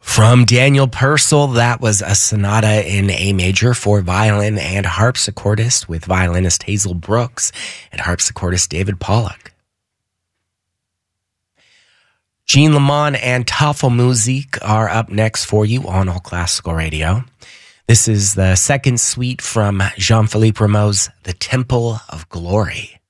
From Daniel Purcell, that was a sonata in A major for violin and harpsichordist with violinist Hazel Brooks and harpsichordist David Pollock. Jean Lamont and Tafelmusik are up next for you on All Classical Radio. This is the second suite from Jean-Philippe Rameau's The Temple of Glory.